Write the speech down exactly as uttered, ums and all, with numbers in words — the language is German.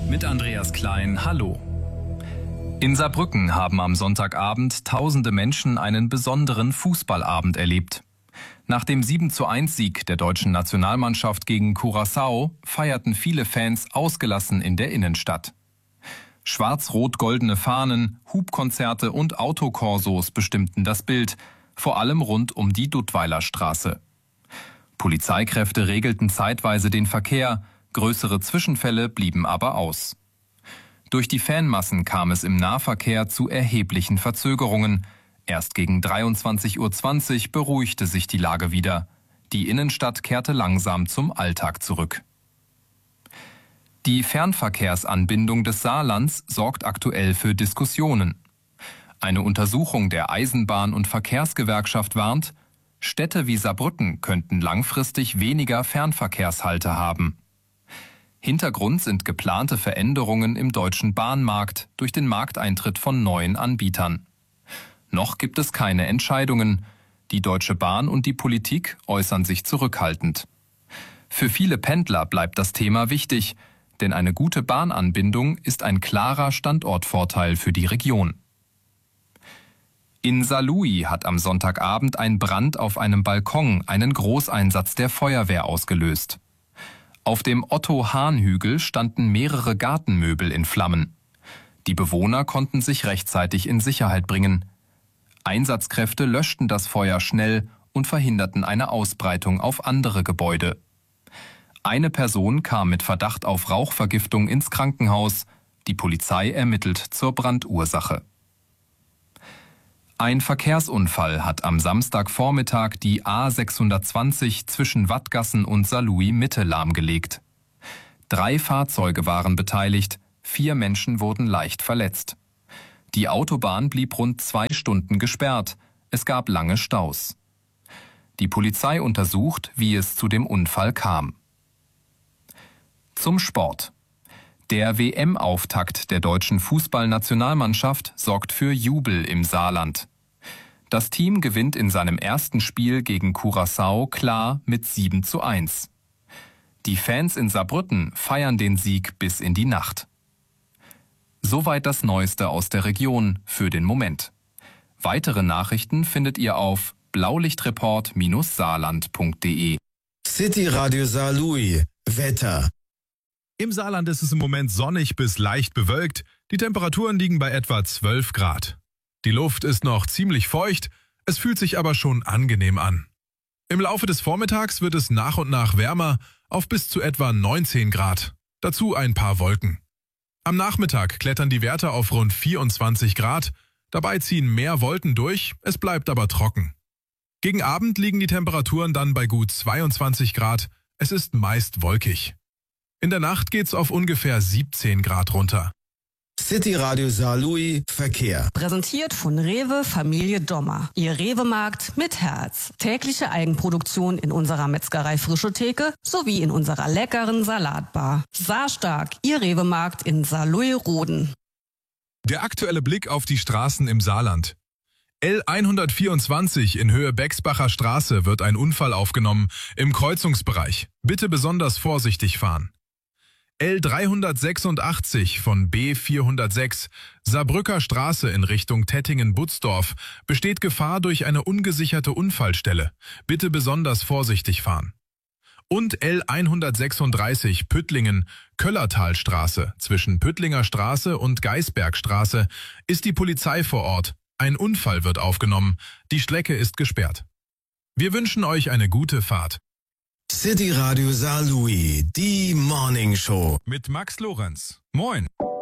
Mit Andreas Klein, hallo. In Saarbrücken haben am Sonntagabend tausende Menschen einen besonderen Fußballabend erlebt. Nach dem sieben zu eins Sieg der deutschen Nationalmannschaft gegen Curaçao feierten viele Fans ausgelassen in der Innenstadt. Schwarz-rot-goldene Fahnen, Hubkonzerte und Autokorsos bestimmten das Bild, vor allem rund um die Duttweiler Straße. Polizeikräfte regelten zeitweise den Verkehr, größere Zwischenfälle blieben aber aus. Durch die Fanmassen kam es im Nahverkehr zu erheblichen Verzögerungen. Erst gegen dreiundzwanzig Uhr zwanzig beruhigte sich die Lage wieder. Die Innenstadt kehrte langsam zum Alltag zurück. Die Fernverkehrsanbindung des Saarlands sorgt aktuell für Diskussionen. Eine Untersuchung der Eisenbahn- und Verkehrsgewerkschaft warnt, Städte wie Saarbrücken könnten langfristig weniger Fernverkehrshalte haben. Hintergrund sind geplante Veränderungen im deutschen Bahnmarkt durch den Markteintritt von neuen Anbietern. Noch gibt es keine Entscheidungen. Die Deutsche Bahn und die Politik äußern sich zurückhaltend. Für viele Pendler bleibt das Thema wichtig, denn eine gute Bahnanbindung ist ein klarer Standortvorteil für die Region. In Saarlouis hat am Sonntagabend ein Brand auf einem Balkon einen Großeinsatz der Feuerwehr ausgelöst. Auf dem Otto-Hahn-Hügel standen mehrere Gartenmöbel in Flammen. Die Bewohner konnten sich rechtzeitig in Sicherheit bringen. Einsatzkräfte löschten das Feuer schnell und verhinderten eine Ausbreitung auf andere Gebäude. Eine Person kam mit Verdacht auf Rauchvergiftung ins Krankenhaus. Die Polizei ermittelt zur Brandursache. Ein Verkehrsunfall hat am Samstagvormittag die A sechshundertzwanzig zwischen Wattgassen und Saarlouis Mitte lahmgelegt. Drei Fahrzeuge waren beteiligt, vier Menschen wurden leicht verletzt. Die Autobahn blieb rund zwei Stunden gesperrt. Es gab lange Staus. Die Polizei untersucht, wie es zu dem Unfall kam. Zum Sport. Der W M-Auftakt der deutschen Fußballnationalmannschaft sorgt für Jubel im Saarland. Das Team gewinnt in seinem ersten Spiel gegen Curaçao klar mit sieben zu eins. Die Fans in Saarbrücken feiern den Sieg bis in die Nacht. Soweit das Neueste aus der Region für den Moment. Weitere Nachrichten findet ihr auf blaulichtreport Saarland punkt de. City Radio Saarlouis. Wetter. Im Saarland ist es im Moment sonnig bis leicht bewölkt. Die Temperaturen liegen bei etwa zwölf Grad. Die Luft ist noch ziemlich feucht, es fühlt sich aber schon angenehm an. Im Laufe des Vormittags wird es nach und nach wärmer auf bis zu etwa neunzehn Grad. Dazu ein paar Wolken. Am Nachmittag klettern die Werte auf rund vierundzwanzig Grad. Dabei ziehen mehr Wolken durch, es bleibt aber trocken. Gegen Abend liegen die Temperaturen dann bei gut zweiundzwanzig Grad. Es ist meist wolkig. In der Nacht geht's auf ungefähr siebzehn Grad runter. City Radio Saarlouis Verkehr. Präsentiert von Rewe Familie Dommer. Ihr Rewe-Markt mit Herz. Tägliche Eigenproduktion in unserer Metzgerei Frische Theke sowie in unserer leckeren Salatbar. Saarstark, Ihr Rewe-Markt in Saarlouis-Roden. Der aktuelle Blick auf die Straßen im Saarland. L hundertvierundzwanzig in Höhe Bexbacher Straße wird ein Unfall aufgenommen im Kreuzungsbereich. Bitte besonders vorsichtig fahren. L dreihundertsechsundachtzig von B vierhundertsechs, Saarbrücker Straße in Richtung Tettingen-Butzdorf, besteht Gefahr durch eine ungesicherte Unfallstelle. Bitte besonders vorsichtig fahren. Und L hundertsechsunddreißig Püttlingen, Köllertalstraße zwischen Püttlinger Straße und Geisbergstraße ist die Polizei vor Ort. Ein Unfall wird aufgenommen. Die Strecke ist gesperrt. Wir wünschen euch eine gute Fahrt. City Radio Saarlouis, die Morning Show. Mit Max Lorenz. Moin.